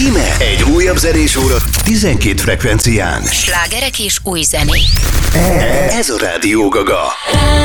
Íme egy újabb zenés óra 12 frekvencián. Slágerek és új zenék. Ez a Rádió Gaga.